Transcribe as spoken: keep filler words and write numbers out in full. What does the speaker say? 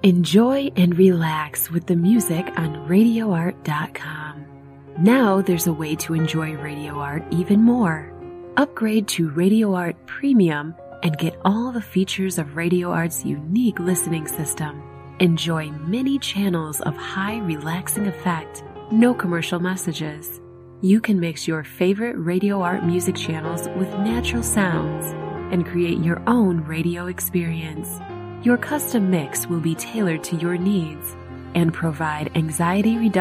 Enjoy and relax with the music on radio art dot com. Now there's a way to enjoy Radio Art even more. Upgrade to Radio Art Premium and get all the features of Radio Art's unique listening system. Enjoy many channels of high relaxing effect, no commercial messages. You can mix your favorite Radio Art music channels with natural sounds and create your own radio experience. Your custom mix will be tailored to your needs and provide anxiety reduction